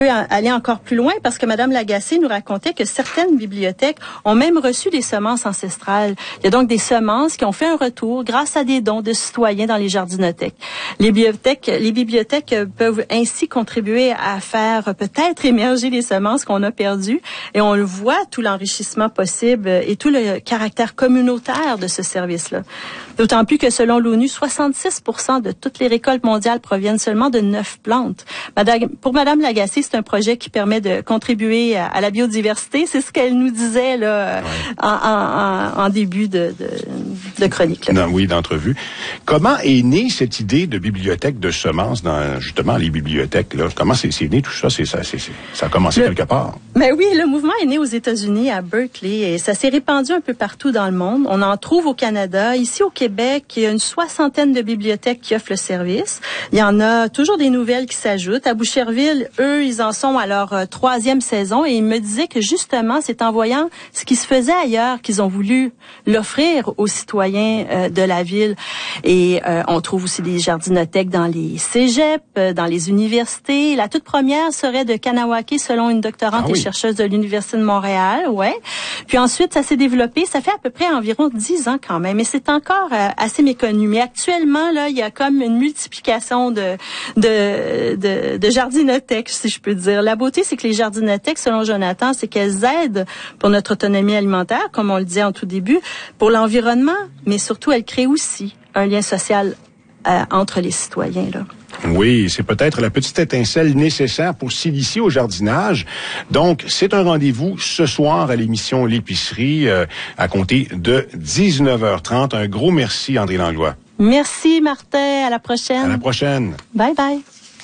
aller encore plus loin parce que Madame Lagacé nous racontait que certaines bibliothèques ont même reçu des semences ancestrales. Il y a donc des semences qui ont fait un retour grâce à des dons de citoyens dans les jardinothèques. Les bibliothèques peuvent ainsi contribuer à faire peut-être émerger les semences qu'on a perdues et on le voit tout l'enrichissement possible et tout le caractère communautaire de ce service-là. D'autant plus que selon l'ONU, 66% de toutes les récoltes mondiales proviennent seulement de 9 plantes. Pour Madame Lagacé, c'est un projet qui permet de contribuer à la biodiversité. C'est ce qu'elle nous disait là en début de chronique. Là. Oui, d'entrevue. Comment est née cette idée de bibliothèque de semences dans justement les bibliothèques là? Comment c'est né tout ça? Ça a commencé quelque part. Mais oui, le mouvement est né aux États-Unis, à Berkeley, et ça s'est répandu un peu partout dans le monde. On en trouve au Canada, ici au Québec, il y a une 60aine de bibliothèques qui offrent le service. Il y en a toujours des nouvelles qui s'ajoutent. À Boucherville, eux, ils en sont à leur 3e saison et ils me disaient que justement, c'est en voyant ce qui se faisait ailleurs qu'ils ont voulu l'offrir aux citoyens de la ville. Et on trouve aussi des jardinothèques dans les cégeps, dans les universités. La toute première serait de Kanawake, selon une doctorante et chercheuse de l'Université de Montréal. Ouais. Puis ensuite, ça s'est développé. Ça fait à peu près environ 10 ans quand même. Et c'est encore assez méconnu. Mais actuellement, là, il y a comme une multiplication de jardinothèques, si je peux dire. La beauté, c'est que les jardinothèques, selon Jonathan, c'est qu'elles aident pour notre autonomie alimentaire, comme on le disait en tout début, pour l'environnement, mais surtout, elles créent aussi un lien social entre les citoyens, là. Oui, c'est peut-être la petite étincelle nécessaire pour s'initier au jardinage. Donc, c'est un rendez-vous ce soir à l'émission L'épicerie à compter de 19h30. Un gros merci, André Langlois. Merci, Martin. À la prochaine. À la prochaine. Bye bye.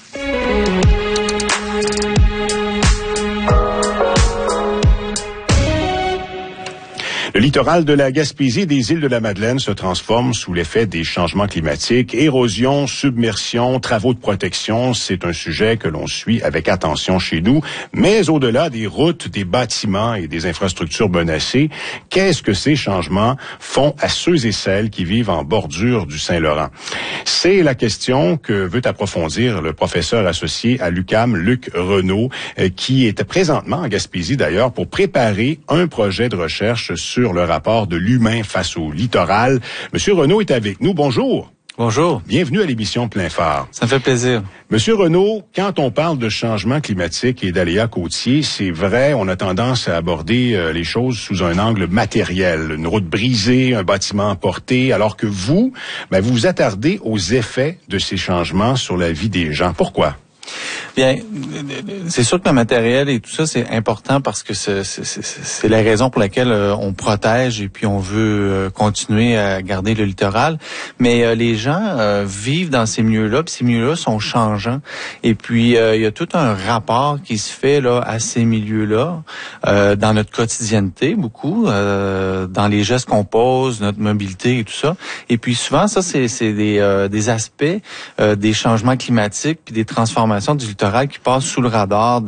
Le littoral de la Gaspésie et des îles de la Madeleine se transforme sous l'effet des changements climatiques. Érosion, submersion, travaux de protection, c'est un sujet que l'on suit avec attention chez nous. Mais au-delà des routes, des bâtiments et des infrastructures menacées, qu'est-ce que ces changements font à ceux et celles qui vivent en bordure du Saint-Laurent? C'est la question que veut approfondir le professeur associé à l'UQAM, Luc Renaud, qui est présentement en Gaspésie d'ailleurs pour préparer un projet de recherche sur le rapport de l'humain face au littoral. Monsieur Renaud est avec nous. Bonjour. Bonjour. Bienvenue à l'émission Plein Phare. Ça me fait plaisir. Monsieur Renaud, quand on parle de changement climatique et d'aléas côtiers, c'est vrai, on a tendance à aborder les choses sous un angle matériel. Une route brisée, un bâtiment emporté, alors que vous vous attardez aux effets de ces changements sur la vie des gens. Pourquoi? Bien, c'est sûr que le matériel et tout ça, c'est important parce que c'est la raison pour laquelle on protège et puis on veut continuer à garder le littoral. Mais les gens vivent dans ces milieux-là, puis ces milieux-là sont changeants. Et puis, il y a tout un rapport qui se fait là à ces milieux-là, dans notre quotidienneté, beaucoup, dans les gestes qu'on pose, notre mobilité et tout ça. Et puis souvent, ça, c'est des aspects des changements climatiques puis des transformations du littoral qui passe sous le radar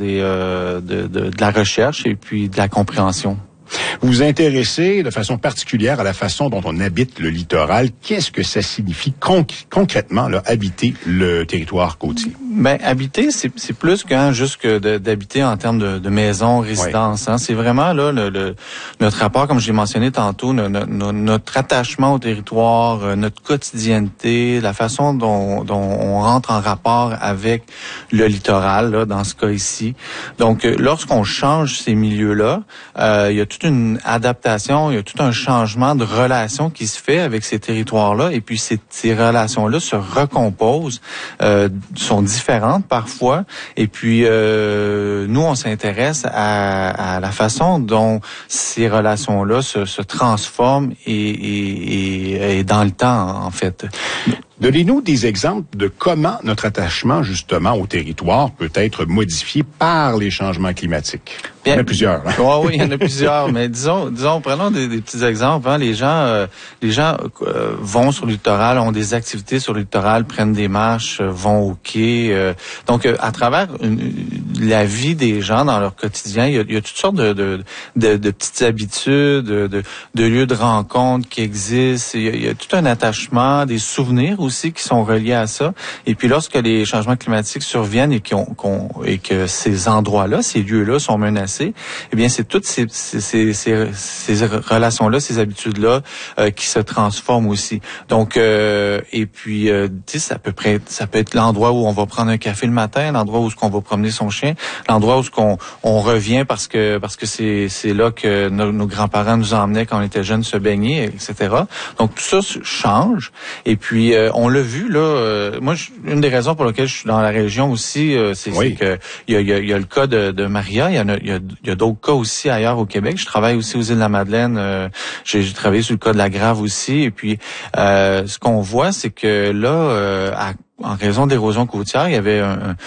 de la recherche et puis de la compréhension. Vous vous intéressez de façon particulière à la façon dont on habite le littoral. Qu'est-ce que ça signifie concrètement, là, habiter le territoire côtier? Ben, habiter, c'est plus juste que d'habiter en termes de maison, résidence. Hein. C'est vraiment là notre rapport, comme je l'ai mentionné tantôt, notre attachement au territoire, notre quotidienneté, la façon dont on rentre en rapport avec le littoral, là, dans ce cas ici. Donc, lorsqu'on change ces milieux-là, il y a toute une adaptation, il y a tout un changement de relation qui se fait avec ces territoires-là, et puis ces relations-là se recomposent, sont différentes parfois, et puis nous, on s'intéresse à la façon dont ces relations-là se transforment et dans le temps, en fait. Donnez-nous des exemples de comment notre attachement, justement, au territoire peut être modifié par les changements climatiques. Bien, il y en a plusieurs. Hein? Oui, il y en a plusieurs, mais disons, prenons des petits exemples. Hein. Les gens vont sur le littoral, ont des activités sur le littoral, prennent des marches, vont au quai. Donc, à travers la vie des gens dans leur quotidien, il y a toutes sortes de petites habitudes, de lieux de rencontre qui existent. Il y a tout un attachement, des souvenirs aussi aussi qui sont reliés à ça. Et puis lorsque les changements climatiques surviennent et que ces endroits-là, ces lieux-là sont menacés, eh bien c'est toutes ces relations-là, ces habitudes-là qui se transforment aussi. Donc et puis tu sais, ça peut être l'endroit où on va prendre un café le matin, l'endroit où on va promener son chien, l'endroit où on revient parce que c'est là que nos grands-parents nous emmenaient quand on était jeunes se baigner, etc. Donc tout ça change. Et puis on l'a vu là. Moi, une des raisons pour lesquelles je suis dans la région aussi, c'est que il y a le cas de Maria. Il y a d'autres cas aussi ailleurs au Québec. Je travaille aussi aux Îles-de-la-Madeleine. J'ai travaillé sur le cas de la Grave aussi. Et puis ce qu'on voit, c'est que là, en raison d'érosion côtière, il y avait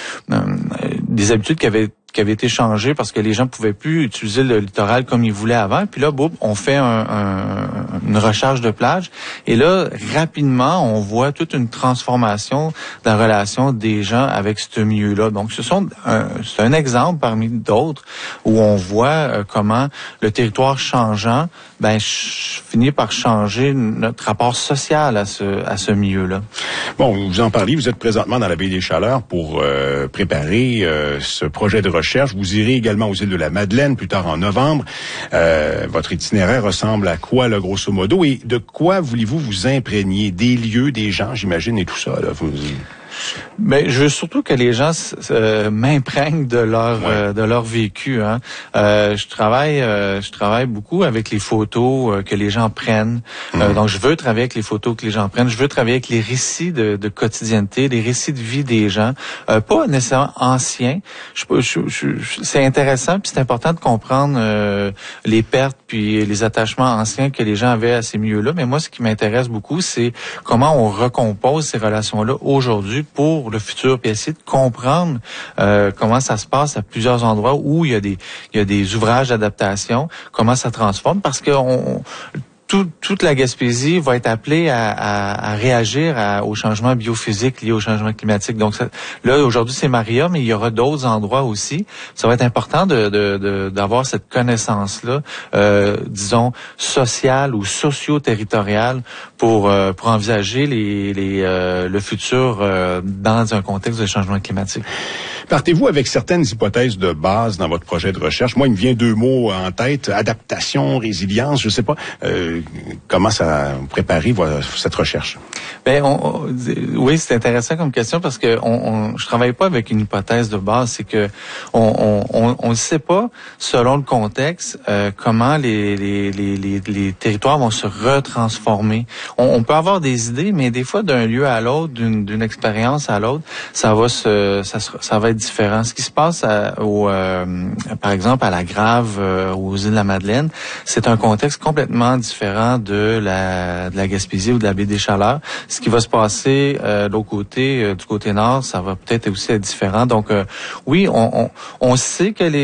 des habitudes qui avaient été changées parce que les gens pouvaient plus utiliser le littoral comme ils voulaient avant. Puis là, on fait une recharge de plage. Et là, rapidement, on voit toute une transformation de la relation des gens avec ce milieu-là. Donc, c'est un exemple parmi d'autres où on voit comment le territoire changeant, finit par changer notre rapport social à ce milieu-là. Bon, vous en parlez, vous êtes présentement dans la baie des Chaleurs pour préparer ce projet de recherche. Vous irez également aux îles de la Madeleine plus tard en novembre. Votre itinéraire ressemble à quoi, là, grosso modo? Et de quoi voulez-vous vous imprégner? Des lieux, des gens, j'imagine, et tout ça, là. Mais je veux surtout que les gens m'imprègnent de leur vécu. Hein. Je travaille beaucoup avec les photos que les gens prennent. Donc je veux travailler avec les photos que les gens prennent. Je veux travailler avec les récits de quotidienneté, les récits de vie des gens, pas nécessairement anciens. C'est intéressant puis c'est important de comprendre les pertes puis les attachements anciens que les gens avaient à ces milieux-là. Mais moi, ce qui m'intéresse beaucoup, c'est comment on recompose ces relations-là aujourd'hui pour le futur, puis essayer de comprendre comment ça se passe à plusieurs endroits où il y a des ouvrages d'adaptation, comment ça transforme, parce que toute la Gaspésie va être appelée à réagir aux changements biophysiques liés au changement climatique. Donc là, aujourd'hui, c'est Maria, mais il y aura d'autres endroits aussi. Ça va être important d'avoir cette connaissance-là, disons, sociale ou socio-territoriale pour envisager le futur dans un contexte de changement climatique. Partez-vous avec certaines hypothèses de base dans votre projet de recherche? Moi, il me vient 2 mots en tête, adaptation, résilience, je sais pas. Comment ça préparer cette recherche? Oui, c'est intéressant comme question parce que je travaille pas avec une hypothèse de base, c'est que on ne sait pas selon le contexte comment les territoires vont se retransformer. On peut avoir des idées, mais des fois d'un lieu à l'autre, d'une expérience à l'autre, ça va être différent. Ce qui se passe par exemple à la Grave, aux îles de la Madeleine, c'est un contexte complètement différent de la Gaspésie ou de la baie des Chaleurs. Ce qui va se passer de l'autre côté, du côté nord, ça va peut-être aussi être différent. Donc oui, on sait que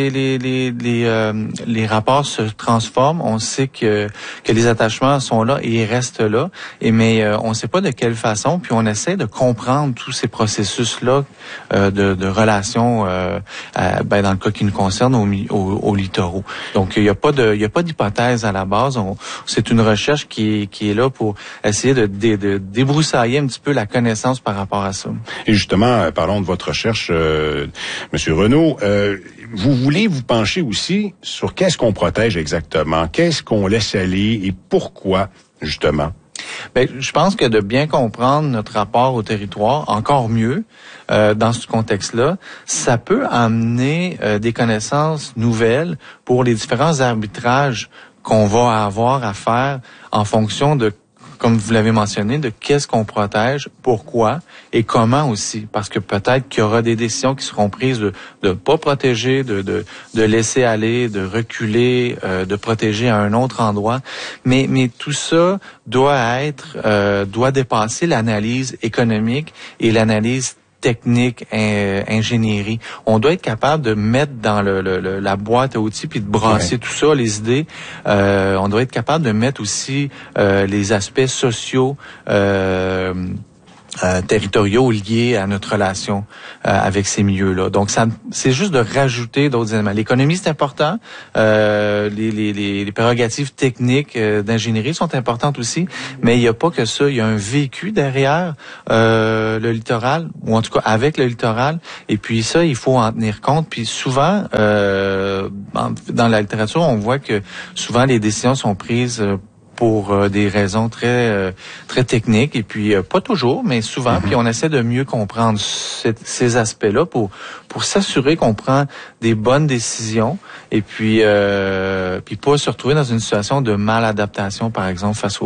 les rapports se transforment, on sait que les attachements sont là et ils restent là, mais on ne sait pas de quelle façon, puis on essaie de comprendre tous ces processus-là de relations dans le cas qui nous concerne au littoraux. Donc il y a pas d'hypothèse à la base, c'est une recherche qui est là pour essayer de débroussailler un petit peu la connaissance par rapport à ça. Et justement, parlons de votre recherche, Monsieur Renaud. Vous voulez vous pencher aussi sur qu'est-ce qu'on protège exactement, qu'est-ce qu'on laisse aller et pourquoi, justement? Je pense que de bien comprendre notre rapport au territoire, encore mieux, dans ce contexte-là, ça peut amener des connaissances nouvelles pour les différents arbitrages qu'on va avoir à faire en fonction de, comme vous l'avez mentionné, de qu'est-ce qu'on protège, pourquoi et comment aussi. Parce que peut-être qu'il y aura des décisions qui seront prises de pas protéger, de laisser aller, de reculer, de protéger à un autre endroit. Mais tout ça doit dépasser l'analyse économique et l'analyse technique, ingénierie. On doit être capable de mettre dans la boîte à outils puis de brasser tout ça, les idées. On doit être capable de mettre aussi les aspects sociaux territoriaux liés à notre relation avec ces milieux-là. Donc, ça, c'est juste de rajouter d'autres éléments. L'économie, c'est important. Les prérogatives techniques d'ingénierie sont importantes aussi, mais il n'y a pas que ça. Il y a un vécu derrière le littoral, ou en tout cas avec le littoral. Et puis ça, il faut en tenir compte. Puis souvent, dans la littérature, on voit que souvent les décisions sont prises pour des raisons très techniques, et puis pas toujours, mais souvent, puis on essaie de mieux comprendre ces aspects-là pour s'assurer qu'on prend des bonnes décisions, et puis pas se retrouver dans une situation de maladaptation, par exemple, face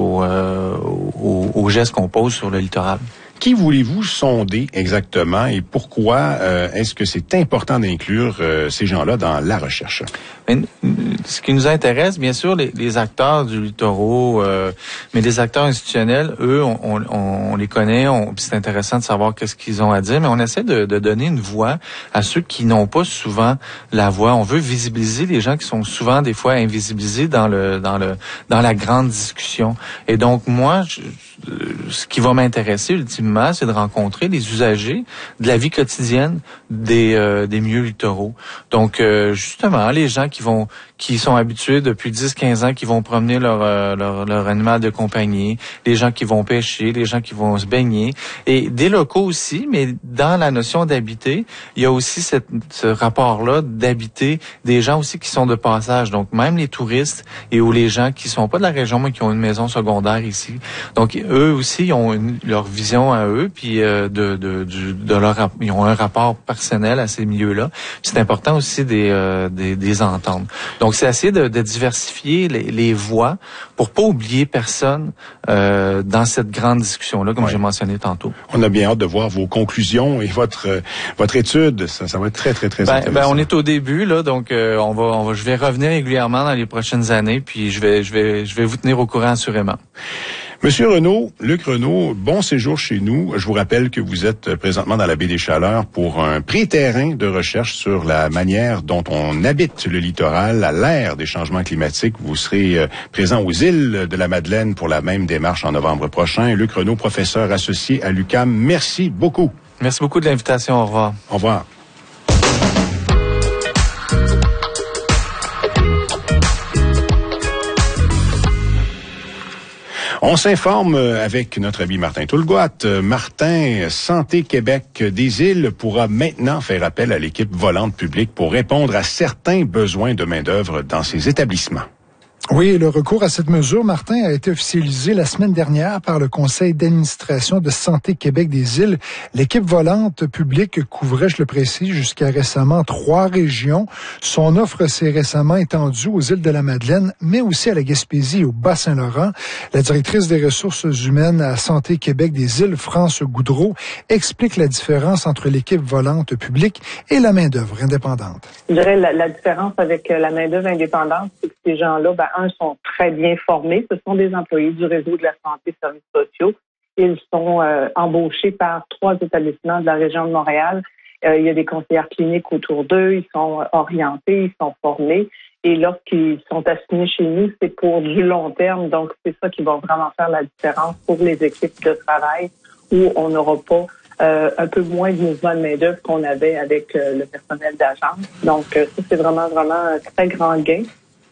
aux gestes qu'on pose sur le littoral. Qui voulez-vous sonder exactement et pourquoi est-ce que c'est important d'inclure ces gens-là dans la recherche? Ce qui nous intéresse, bien sûr, les acteurs du littoral, mais les acteurs institutionnels, eux, on les connaît, c'est intéressant de savoir qu'est-ce qu'ils ont à dire, mais on essaie de donner une voix à ceux qui n'ont pas souvent la voix. On veut visibiliser les gens qui sont souvent, des fois, invisibilisés dans la grande discussion. Et donc, moi, ce qui va m'intéresser ultimement, c'est de rencontrer les usagers de la vie quotidienne des milieux littoraux. Donc, justement, les gens qui sont habitués depuis 10-15 ans, qui vont promener leur animal de compagnie, les gens qui vont pêcher, les gens qui vont se baigner, et des locaux aussi, mais dans la notion d'habiter, il y a aussi ce rapport-là d'habiter des gens aussi qui sont de passage, donc même les touristes ou les gens qui sont pas de la région, mais qui ont une maison secondaire ici. Donc, eux aussi, ils ont leur vision à eux, puis ils ont un rapport personnel à ces milieux-là. Puis c'est important aussi des entendre. Donc, c'est essayer de diversifier les voix pour pas oublier personne dans cette grande discussion-là, comme j'ai mentionné tantôt. On a bien hâte de voir vos conclusions et votre étude. Ça va être très, très, très intéressant. On est au début, là, donc je vais revenir régulièrement dans les prochaines années, puis je vais vous tenir au courant assurément. Monsieur Renaud, Luc Renaud, bon séjour chez nous. Je vous rappelle que vous êtes présentement dans la baie des Chaleurs pour un pré-terrain de recherche sur la manière dont on habite le littoral à l'ère des changements climatiques. Vous serez présent aux îles de la Madeleine pour la même démarche en novembre prochain. Luc Renaud, professeur associé à l'UQAM, merci beaucoup. Merci beaucoup de l'invitation. Au revoir. Au revoir. On s'informe avec notre ami Martin Toulgoat. Martin, Santé Québec des Îles pourra maintenant faire appel à l'équipe volante publique pour répondre à certains besoins de main-d'œuvre dans ses établissements. Oui, le recours à cette mesure, Martin, a été officialisé la semaine dernière par le Conseil d'administration de Santé Québec des Îles. L'équipe volante publique couvrait, je le précise, jusqu'à récemment 3 régions. Son offre s'est récemment étendue aux îles de la Madeleine, mais aussi à la Gaspésie et au Bas-Saint-Laurent. La directrice des ressources humaines à Santé Québec des Îles, France Goudreau, explique la différence entre l'équipe volante publique et la main-d'œuvre indépendante. Je dirais la différence avec la main-d'œuvre indépendante, c'est que ces gens-là, sont très bien formés. Ce sont des employés du réseau de la santé et services sociaux. Ils sont embauchés par 3 établissements de la région de Montréal. Il y a des conseillères cliniques autour d'eux. Ils sont orientés, ils sont formés. Et lorsqu'ils sont assignés chez nous, c'est pour du long terme. Donc, c'est ça qui va vraiment faire la différence pour les équipes de travail où on n'aura pas un peu moins de mouvement de main-d'œuvre qu'on avait avec le personnel d'agence. Donc, ça, c'est vraiment un très grand gain.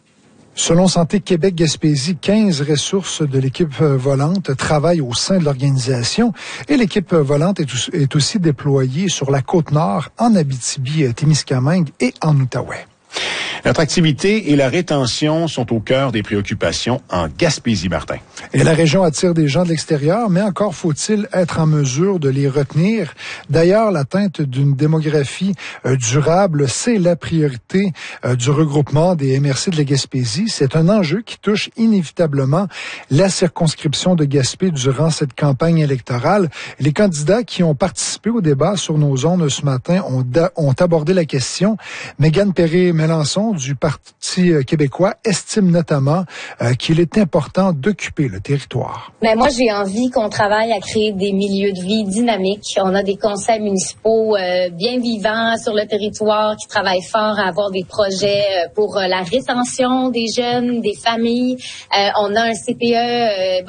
Selon Santé Québec Gaspésie, 15 ressources de l'équipe volante travaillent au sein de l'organisation et l'équipe volante est aussi déployée sur la Côte-Nord, en Abitibi-Témiscamingue et en Outaouais. L'attractivité et la rétention sont au cœur des préoccupations en Gaspésie, Martin. Et la région attire des gens de l'extérieur, mais encore faut-il être en mesure de les retenir. D'ailleurs, l'atteinte d'une démographie durable, c'est la priorité du regroupement des MRC de la Gaspésie. C'est un enjeu qui touche inévitablement la circonscription de Gaspé durant cette campagne électorale. Les candidats qui ont participé au débat sur nos ondes ce matin ont abordé la question. Mégane Perré-Mélenchon, direction du Parti québécois estime notamment qu'il est important d'occuper le territoire. Mais moi, j'ai envie qu'on travaille à créer des milieux de vie dynamiques. On a des conseils municipaux bien vivants sur le territoire qui travaillent fort à avoir des projets pour la rétention des jeunes, des familles. On a un CPE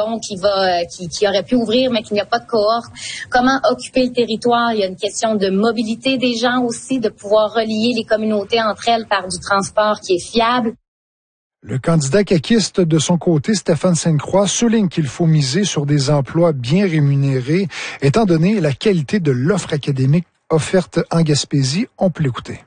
qui aurait pu ouvrir mais qui n'a pas de cohorte. Comment occuper le territoire? Il y a une question de mobilité des gens aussi, de pouvoir relier les communautés entre elles par du transport qui est fiable. Le candidat caquiste, de son côté, Stéphane Sainte-Croix, souligne qu'il faut miser sur des emplois bien rémunérés, étant donné la qualité de l'offre académique offerte en Gaspésie. On peut l'écouter.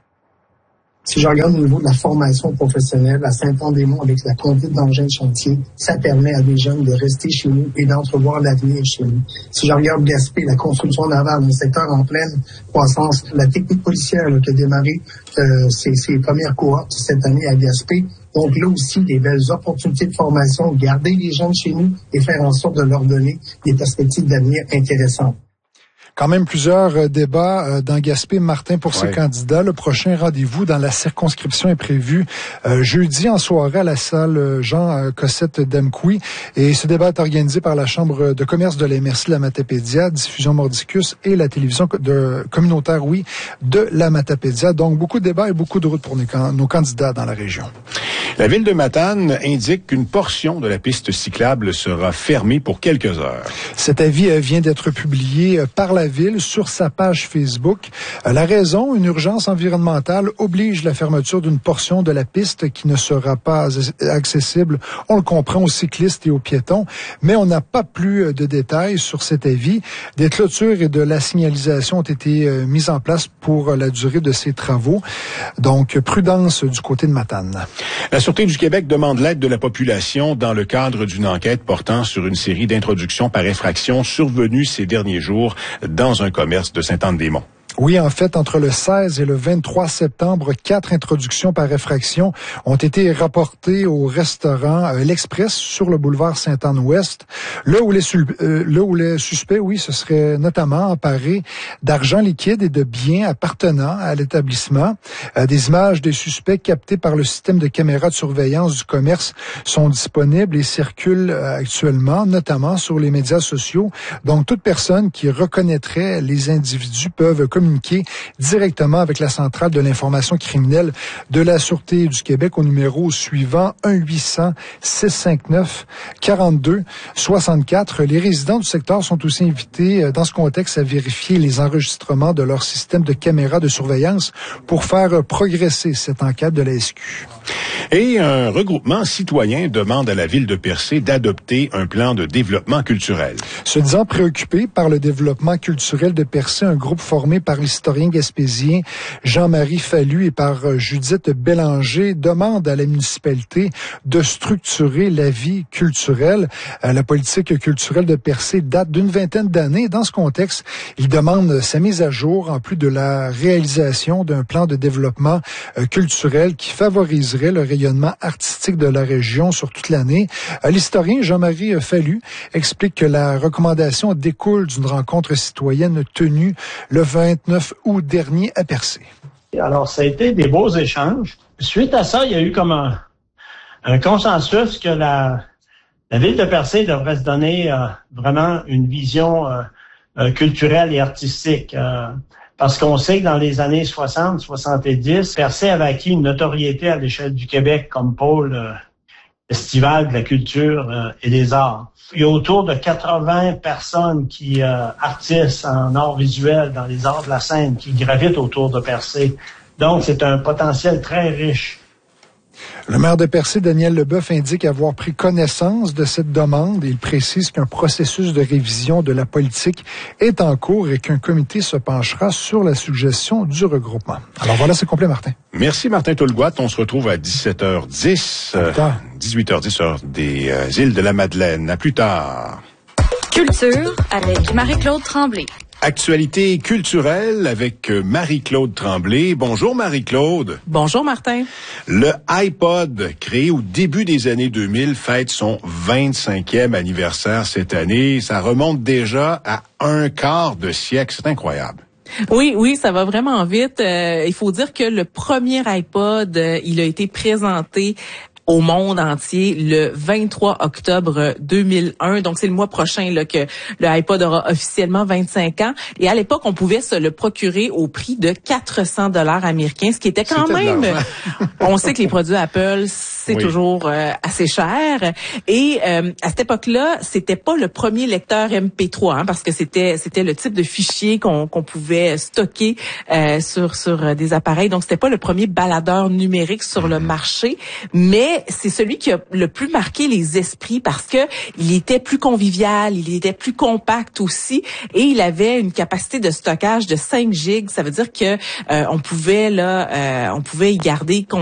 Si je regarde au niveau de la formation professionnelle, à Saint-Anne-des-Monts, avec la conduite d'engins de chantier, ça permet à des jeunes de rester chez nous et d'entrevoir l'avenir chez nous. Si je regarde Gaspé, la construction navale, un secteur en pleine croissance, la technique policière qui a démarré ses premières cohortes cette année à Gaspé. Donc là aussi, des belles opportunités de formation, garder les jeunes chez nous et faire en sorte de leur donner des perspectives d'avenir intéressantes. Quand même plusieurs débats dans Gaspé, Martin, pour ces candidats. Le prochain rendez-vous dans la circonscription est prévu jeudi en soirée à la salle Jean Cossette d'Amqui. Et ce débat est organisé par la Chambre de commerce de la MRC de la Matapédia, Diffusion Mordicus et la télévision communautaire, de la Matapédia. Donc, beaucoup de débats et beaucoup de routes pour nos candidats dans la région. La ville de Matane indique qu'une portion de la piste cyclable sera fermée pour quelques heures. Cet avis vient d'être publié par la ville sur sa page Facebook. La raison, une urgence environnementale oblige la fermeture d'une portion de la piste qui ne sera pas accessible, on le comprend, aux cyclistes et aux piétons, mais on n'a pas plus de détails sur cet avis. Des clôtures et de la signalisation ont été mises en place pour la durée de ces travaux. Donc, prudence du côté de Matane. La Sûreté du Québec demande l'aide de la population dans le cadre d'une enquête portant sur une série d'introductions par effraction survenues ces derniers jours dans un commerce de Saint-Anne-des-Monts. Oui, en fait, entre le 16 et le 23 septembre, 4 introductions par effraction ont été rapportées au restaurant L'Express sur le boulevard Sainte-Anne-Ouest. Là où les suspects, se seraient notamment emparés d'argent liquide et de biens appartenant à l'établissement. Des images des suspects captées par le système de caméras de surveillance du commerce sont disponibles et circulent actuellement, notamment sur les médias sociaux. Donc, toute personne qui reconnaîtrait les individus peuvent communiquer directement avec la centrale de l'information criminelle de la Sûreté du Québec au numéro suivant 1-800-659-42-64. Les résidents du secteur sont aussi invités dans ce contexte à vérifier les enregistrements de leur système de caméras de surveillance pour faire progresser cette enquête de la SQ. Et un regroupement citoyen demande à la ville de Percé d'adopter un plan de développement culturel. Se disant préoccupé par le développement culturel de Percé, un groupe formé par l'historien gaspésien Jean-Marie Fallu et par Judith Bélanger demande à la municipalité de structurer la vie culturelle. La politique culturelle de Percé date d'une vingtaine d'années. Dans ce contexte, il demande sa mise à jour en plus de la réalisation d'un plan de développement culturel qui favoriserait le rayonnement artistique de la région sur toute l'année. L'historien Jean-Marie Fallu explique que la recommandation découle d'une rencontre citoyenne tenue le 29 août dernier à Percé. Alors, ça a été des beaux échanges. Suite à ça, il y a eu comme un consensus que la ville de Percé devrait se donner vraiment une vision culturelle et artistique. Parce qu'on sait que dans les années 60-70, Percé avait acquis une notoriété à l'échelle du Québec comme pôle estival de la culture et des arts. Il y a autour de 80 personnes artistes en arts visuels, dans les arts de la scène, qui gravitent autour de Percé. Donc, c'est un potentiel très riche. Le maire de Percé, Daniel Leboeuf, indique avoir pris connaissance de cette demande. Il précise qu'un processus de révision de la politique est en cours et qu'un comité se penchera sur la suggestion du regroupement. Alors voilà, c'est complet, Martin. Merci, Martin Toulgoat. On se retrouve à 17h10, 18h10 heure des îles de la Madeleine. À plus tard. Culture avec Marie-Claude Tremblay. Actualité culturelle avec Marie-Claude Tremblay. Bonjour Marie-Claude. Bonjour Martin. Le iPod, créé au début des années 2000, fête son 25e anniversaire cette année. Ça remonte déjà à un quart de siècle. C'est incroyable. Oui, ça va vraiment vite. Il faut dire que le premier iPod, il a été présenté au monde entier le 23 octobre 2001. Donc, c'est le mois prochain là, que le iPod aura officiellement 25 ans. Et à l'époque, on pouvait se le procurer au prix de 400 $ américains, ce qui était quand même... On sait que les produits Apple, c'est toujours assez cher. Et à cette époque-là, c'était pas le premier lecteur MP3, parce que c'était le type de fichier qu'on pouvait stocker sur des appareils. Donc, c'était pas le premier baladeur numérique sur le marché, mais c'est celui qui a le plus marqué les esprits parce que il était plus convivial, il était plus compact aussi et il avait une capacité de stockage de 5 gigs. Ça veut dire que on pouvait y garder